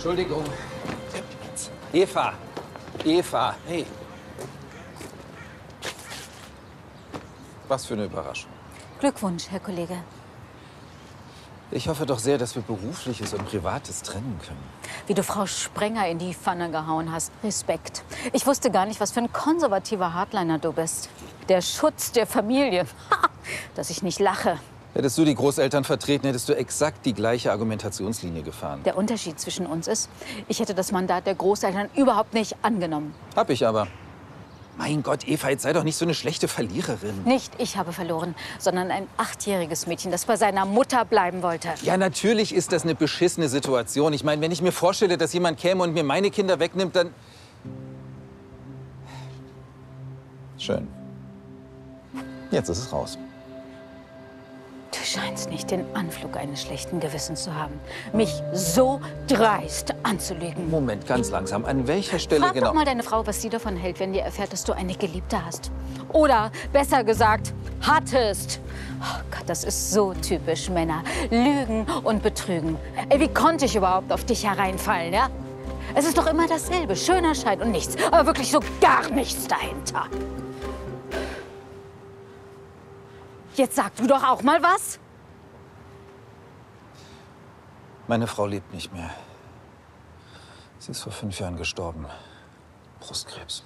Entschuldigung. Eva. Eva, hey. Was für eine Überraschung. Glückwunsch, Herr Kollege. Ich hoffe doch sehr, dass wir Berufliches und Privates trennen können. Wie du Frau Sprenger in die Pfanne gehauen hast. Respekt. Ich wusste gar nicht, was für ein konservativer Hardliner du bist. Der Schutz der Familie. Ha, dass ich nicht lache. Hättest du die Großeltern vertreten, hättest du exakt die gleiche Argumentationslinie gefahren. Der Unterschied zwischen uns ist, ich hätte das Mandat der Großeltern überhaupt nicht angenommen. Hab ich aber. Mein Gott, Eva, jetzt sei doch nicht so eine schlechte Verliererin. Nicht ich habe verloren, sondern ein 8-jähriges Mädchen, das bei seiner Mutter bleiben wollte. Ja, natürlich ist das eine beschissene Situation. Ich meine, wenn ich mir vorstelle, dass jemand käme und mir meine Kinder wegnimmt, dann... Schön. Jetzt ist es raus. Du scheinst nicht den Anflug eines schlechten Gewissens zu haben, mich so dreist anzulügen. Moment, ganz langsam. An welcher Stelle Frag genau? doch mal deine Frau, was sie davon hält, wenn die erfährt, dass du eine Geliebte hast. Oder, besser gesagt, hattest. Oh Gott, das ist so typisch Männer. Lügen und betrügen. Ey, wie konnte ich überhaupt auf dich hereinfallen, ja? Es ist doch immer dasselbe. Schöner Schein und nichts. Aber wirklich so gar nichts dahinter. Jetzt sag du doch auch mal was. Meine Frau lebt nicht mehr. Sie ist vor 5 Jahren gestorben. Brustkrebs.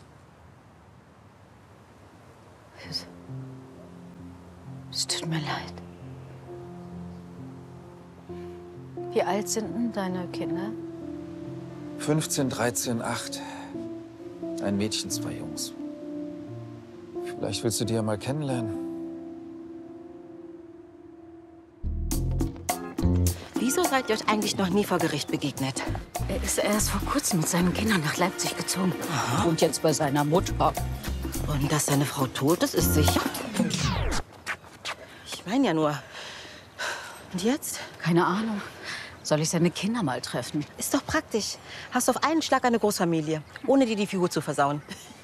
Es tut mir leid. Wie alt sind denn deine Kinder? 15, 13, 8. Ein Mädchen, 2 Jungs. Vielleicht willst du die ja mal kennenlernen. Wieso seid ihr euch eigentlich noch nie vor Gericht begegnet? Er ist erst vor kurzem mit seinen Kindern nach Leipzig gezogen. Wohnt jetzt bei seiner Mutter. Und dass seine Frau tot ist, ist sicher. Ich meine ja nur. Und jetzt? Keine Ahnung. Soll ich seine Kinder mal treffen? Ist doch praktisch. Hast auf einen Schlag eine Großfamilie, ohne dir die Figur zu versauen.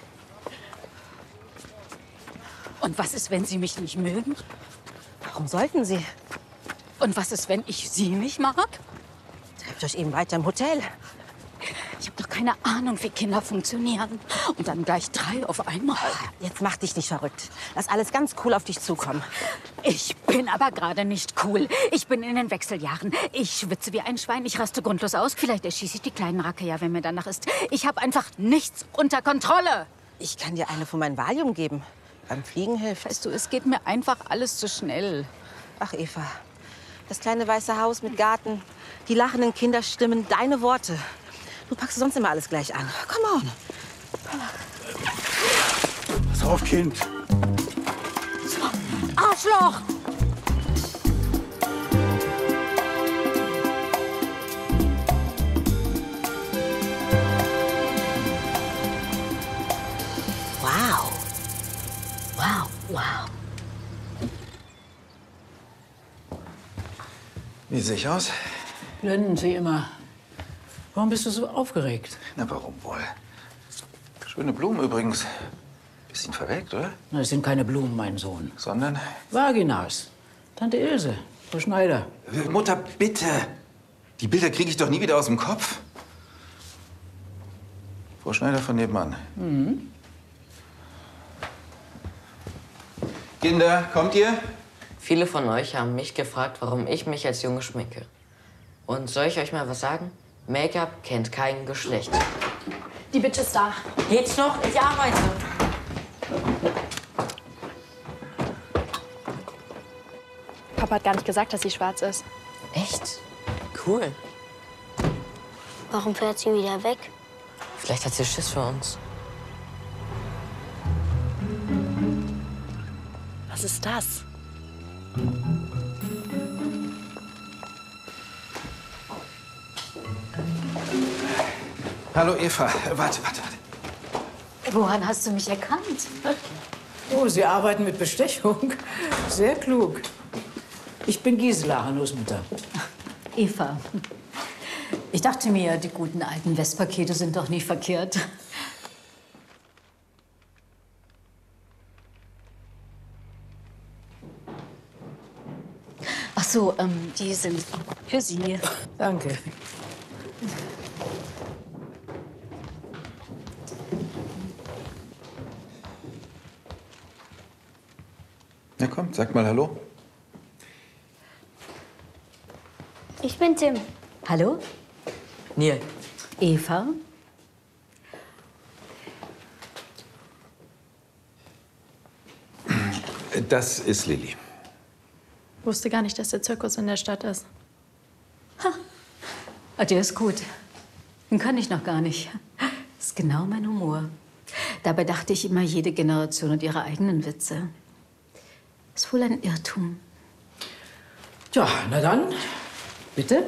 Und was ist, wenn sie mich nicht mögen? Warum sollten sie? Und was ist, wenn ich sie nicht mag? Trefft euch eben weiter im Hotel. Ich habe doch keine Ahnung, wie Kinder funktionieren. Und dann gleich 3 auf einmal. Jetzt mach dich nicht verrückt. Lass alles ganz cool auf dich zukommen. Ich bin aber gerade nicht cool. Ich bin in den Wechseljahren. Ich schwitze wie ein Schwein. Ich raste grundlos aus. Vielleicht erschieße ich die kleinen Racke ja, wenn mir danach ist. Ich habe einfach nichts unter Kontrolle. Ich kann dir eine von meinen Valium geben. Beim Fliegen hilft. Weißt du, es geht mir einfach alles zu schnell. Ach, Eva. Das kleine weiße Haus mit Garten, die lachenden Kinderstimmen, deine Worte. Du packst sonst immer alles gleich an. Come on. Pass auf, Kind. Arschloch! Wow. Wow, wow. Wie sehe ich aus? Blenden Sie immer. Warum bist du so aufgeregt? Na, warum wohl? Schöne Blumen übrigens. Bisschen verwelkt, oder? Na, es sind keine Blumen, mein Sohn. Sondern... Vaginas. Tante Ilse, Frau Schneider. Mutter, bitte! Die Bilder kriege ich doch nie wieder aus dem Kopf. Frau Schneider von nebenan. Mhm. Kinder, kommt ihr? Viele von euch haben mich gefragt, warum ich mich als Junge schminke. Und soll ich euch mal was sagen? Make-up kennt kein Geschlecht. Die Bitch ist da. Geht's noch? Ich arbeite. Papa hat gar nicht gesagt, dass sie schwarz ist. Echt? Cool. Warum fährt sie wieder weg? Vielleicht hat sie Schiss für uns. Was ist das? Hallo Eva, warte. Woran hast du mich erkannt? Oh, Sie arbeiten mit Bestechung. Sehr klug. Ich bin Gisela, Hannos Mutter. Eva. Ich dachte mir, die guten alten Westpakete sind doch nie verkehrt. Ach so, die sind für Sie. Danke. Sag mal Hallo. Ich bin Tim. Hallo? Neil. Eva? Das ist Lilly. Wusste gar nicht, dass der Zirkus in der Stadt ist. Ah, der ist gut. Den kann ich noch gar nicht. Das ist genau mein Humor. Dabei dachte ich immer, jede Generation hat ihre eigenen Witze. Ist wohl ein Irrtum. Tja, na dann, bitte.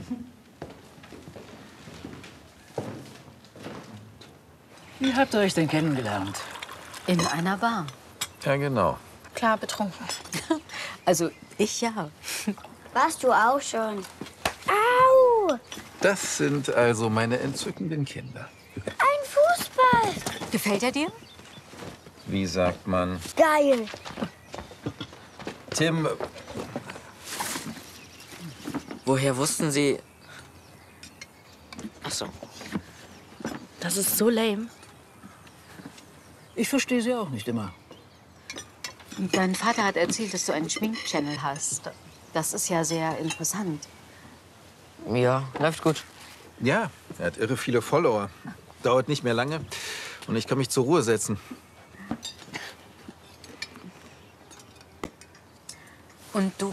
Wie habt ihr euch denn kennengelernt? In einer Bar. Ja, genau. Klar, betrunken. Also, ich ja. Warst du auch schon? Au! Das sind also meine entzückenden Kinder. Ein Fußball! Gefällt er dir? Wie sagt man? Geil! Tim, Woher wussten Sie... Ach so. Das ist so lame. Ich verstehe sie auch nicht immer. Dein Vater hat erzählt, dass du einen Schminkchannel hast. Das ist ja sehr interessant. Ja, läuft gut. ja, er hat irre viele Follower. Dauert nicht mehr lange und ich kann mich zur Ruhe setzen. Und du